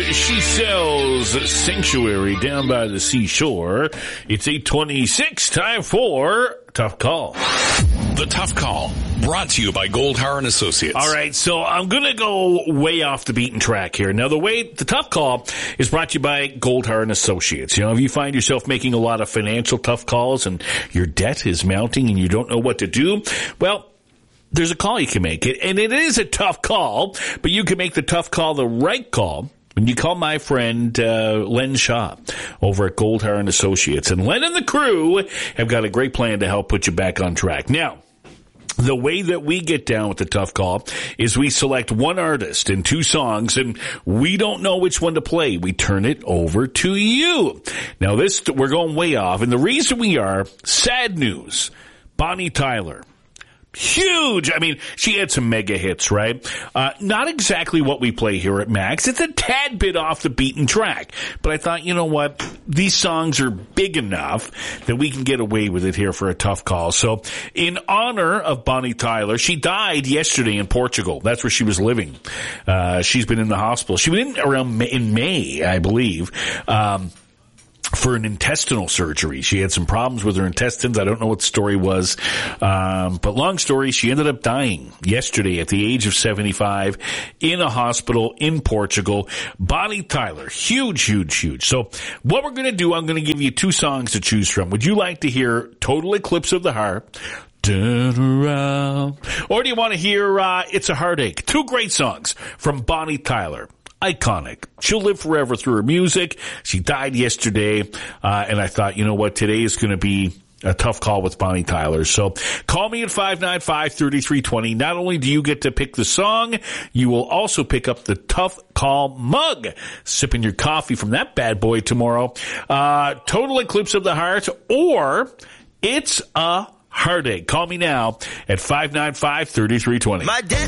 She sells Sanctuary down by the seashore. It's 8:26. Time for Tough Call. The Tough Call, brought to you by Goldhar and Associates. All right, so I'm going to go way off the beaten track here. Now, the Tough Call is brought to you by Goldhar and Associates. You know, if you find yourself making a lot of financial tough calls and your debt is mounting and you don't know what to do, well, there's a call you can make. And it is a tough call, but you can make the tough call the right call when you call my friend Len Shaw over at Goldhar and Associates. And Len and the crew have got a great plan to help put you back on track. Now, the way that we get down with the tough call is we select one artist and two songs, and we don't know which one to play. We turn it over to you. Now, we're going way off, and the reason we are, sad news, Bonnie Tyler. Huge. I mean, she had some mega hits, right? Not exactly what we play here at Max. It's a tad bit off the beaten track. But I thought, you know what? These songs are big enough that we can get away with it here for a tough call. So in honor of Bonnie Tyler, she died yesterday in Portugal. That's where she was living. She's been in the hospital. She went in May, I believe. For an intestinal surgery. She had some problems with her intestines. I don't know what the story was. But long story, she ended up dying yesterday at the age of 75 in a hospital in Portugal. Bonnie Tyler. Huge, huge, huge. So what we're going to do, I'm going to give you two songs to choose from. Would you like to hear Total Eclipse of the Heart? Turn around. Or do you want to hear It's a Heartache? Two great songs from Bonnie Tyler. Iconic. She'll live forever through her music. She died yesterday, and I thought, you know what, today is going to be a tough call with Bonnie Tyler. So call me at 595-3320. Not only do you get to pick the song, you will also pick up the Tough Call mug. Sipping your coffee from that bad boy tomorrow. Total Eclipse of the Heart, or It's a Heartache. Call me now at 595-3320.